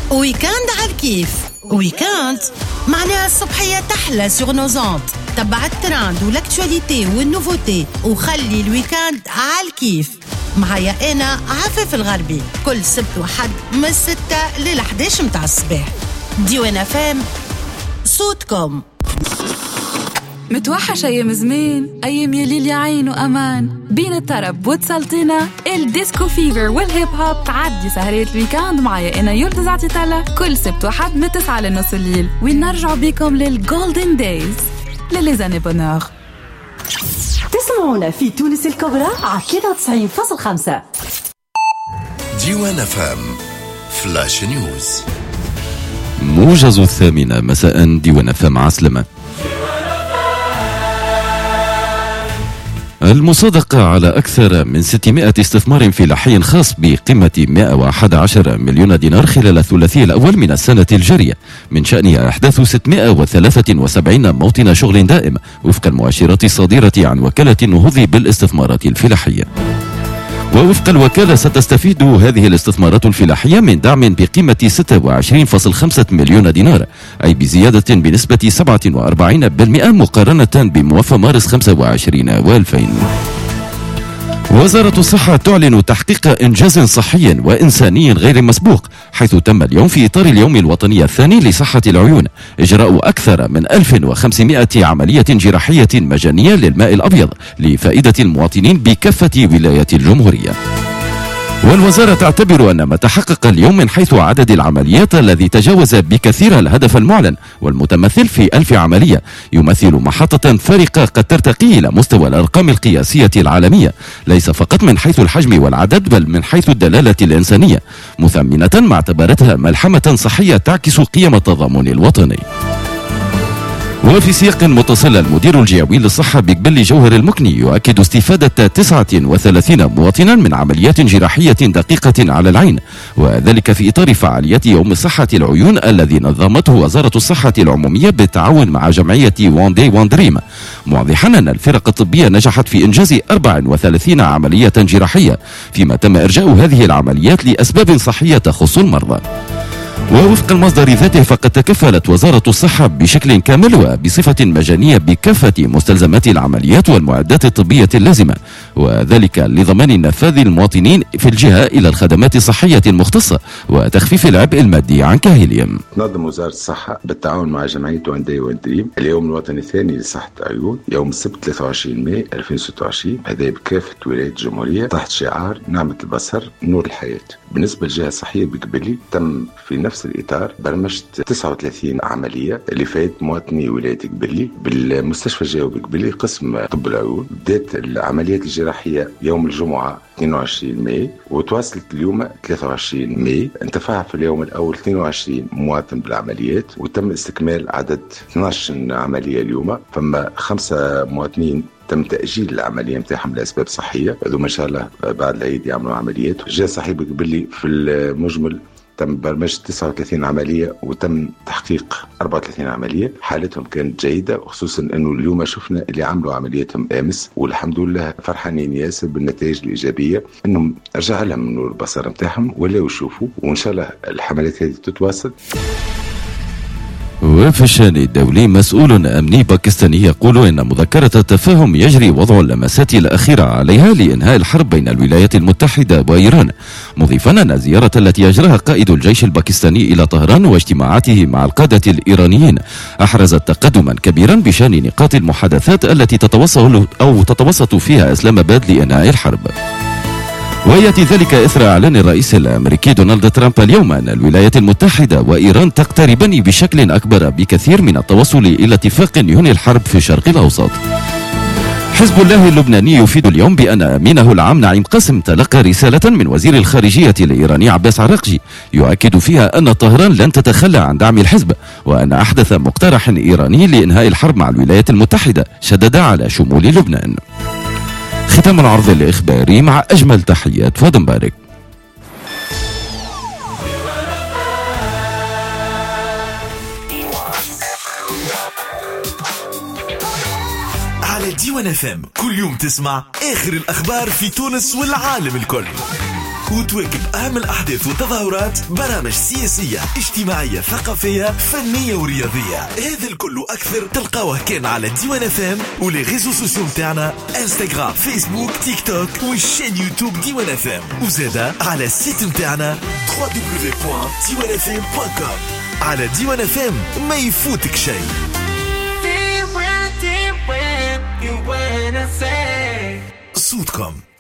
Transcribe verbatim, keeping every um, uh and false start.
ويكاند على الكيف. ويكاند معناها الصبحية تحلى سور نوزونت. تبع التراند والاكتواليتي والنوفوتي وخلي الويكاند على الكيف. معايا أنا عفاف الغربي كل سبت وحد من الستة للحداش متاع الصباح. ديوان فام صوتكم. متوحش أيام زمان، أيام يليل يا عين وأمان، بين الطرب وتسلطينا الديسكو فيفر والهيب هوب. تعدي سهرات الويكاند معايا أنا يلتز عطيتالا كل سبت وحد من تسعة لنص الليل، ونرجع بكم للجولدن دايز لليزاني بونور. تسمعونا في تونس الكبرى على ثلاثة وتسعين فاصلة خمسة. ديوان فام فلاش نيوز. موجز الثامنة مساء. ديوان فام عسلمة. المصادقة على أكثر من ستمائة استثمار فلاحي خاص بقيمة مئة وأحد عشر مليون دينار خلال الثلاثي الأول من السنة الجارية، من شأنها إحداث ستمائة وثلاثة وسبعين موطن شغل دائم وفق المؤشرات الصادرة عن وكالة النهوض بالاستثمارات الفلاحية. ووفق الوكالة ستستفيد هذه الاستثمارات الفلاحية من دعم بقيمة ستة وعشرين فاصلة خمسة مليون دينار، أي بزيادة بنسبة سبعة وأربعين بالمئة مقارنة بموافق مارس خمسة وعشرين وألفين. وزارة الصحة تعلن تحقيق إنجاز صحي وإنساني غير مسبوق، حيث تم اليوم في إطار اليوم الوطني الثاني لصحة العيون إجراء أكثر من ألف وخمسمائة عملية جراحية مجانية للماء الأبيض لفائدة المواطنين بكافة ولايات الجمهورية. والوزارة تعتبر أن ما تحقق اليوم من حيث عدد العمليات الذي تجاوز بكثير الهدف المعلن والمتمثل في ألف عملية يمثل محطة فارقة قد ترتقي إلى مستوى الأرقام القياسية العالمية، ليس فقط من حيث الحجم والعدد بل من حيث الدلالة الإنسانية، مثمنة ما اعتبرتها ملحمة صحية تعكس قيم التضامن الوطني. وفي سياق متصل، المدير الجهوي للصحة بقبلي جوهر المكني يؤكد استفادة تسعة وثلاثين مواطنا من عمليات جراحية دقيقة على العين، وذلك في إطار فعاليات يوم صحة العيون الذي نظمته وزارة الصحة العمومية بالتعاون مع جمعية وان داي وان دريم، موضحا أن الفرق الطبية نجحت في إنجاز أربع وثلاثين عملية جراحية، فيما تم إرجاء هذه العمليات لأسباب صحية تخص المرضى. ووفق المصدر ذاته فقد تكفلت وزارة الصحة بشكل كامل وبصفة مجانية بكافة مستلزمات العمليات والمعدات الطبية اللازمة، وذلك لضمان نفاذ المواطنين في الجهة إلى الخدمات الصحية المختصة وتخفيف العبء المادي عن كاهلهم. تنظم وزارة الصحة بالتعاون مع جمعية وان داي وان دريم اليوم الوطني الثاني لصحة العيون يوم السبت ثلاثة وعشرين ماي ألفين وستة وعشرين، هذا بكافة ولايات الجمهورية تحت شعار نعمة البصر نور الحياة. بالنسبة للجهة الصحية بقبلي تم في نفس الإطار برمجت تسعة وثلاثين عملية لفائدة مواطني ولاية قبلي بالمستشفى الجهوي بقبلي قسم طب العيون. بدأت العمليات الجراحية يوم الجمعة اثنين وعشرين ماي وتواصلت اليوم ثلاثة وعشرين ماي. انتفع في اليوم الأول اثنين وعشرين مواطن بالعمليات وتم استكمال عدد اثني عشر عملية اليوم. فما خمسة مواطنين تم تأجيل العملية متاعهم لأسباب صحية، هذوما إن شاء الله بعد العيد يعملوا عمليات. الجهة الصحية بقبلي في المجمل تم برمجة تسعة وثلاثين عملية وتم تحقيق أربعة وثلاثين عملية، حالتهم كانت جيدة، وخصوصا أنه اليوم شفنا اللي عملوا عملياتهم أمس والحمد لله فرحانين ياسر بالنتائج الإيجابية، أنهم رجع لهم نور البصر متاعهم ولا يشوفوا، وإن شاء الله الحملات هذه تتواصل. وفي الشأن الدولي، مسؤول أمني باكستاني يقول إن مذكرة التفاهم يجري وضع اللمسات الأخيرة عليها لإنهاء الحرب بين الولايات المتحدة وإيران، مضيفا أن الزيارة التي أجراها قائد الجيش الباكستاني إلى طهران واجتماعاته مع القادة الإيرانيين أحرزت تقدما كبيرا بشأن نقاط المحادثات التي تتوصل أو تتوسط فيها إسلام آباد لإنهاء الحرب. ويأتي ذلك إثر إعلان الرئيس الأمريكي دونالد ترامب اليوم أن الولايات المتحدة وإيران تقتربان بشكل أكبر بكثير من التوصل إلى اتفاق ينهي الحرب في الشرق الأوسط. حزب الله اللبناني يفيد اليوم بأن أمينه العام نعيم قاسم تلقى رسالة من وزير الخارجية الإيراني عباس عراقجي يؤكد فيها أن طهران لن تتخلى عن دعم الحزب، وأن أحدث مقترح إيراني لإنهاء الحرب مع الولايات المتحدة شدد على شمول لبنان. ختام العرض الإخباري مع أجمل تحيات فؤاد مبارك. على ديوان اف ام كل يوم تسمع آخر الأخبار في تونس والعالم الكل، وتواكب أهم الأحداث والتظاهرات، برامج سياسية اجتماعية ثقافية فنية ورياضية. هذا الكل أكثر تلقاوه كان على ديوان اف ام ولي ريزو سوسيو متاعنا انستغرام فيسبوك تيك توك والشين يوتيوب ديوان اف ام، وزادا على السيت متاعنا دبليو دبليو دبليو بوان ديوان اف ام بوان كوم. على ديوان اف ام ما يفوتك شيء. صوتكم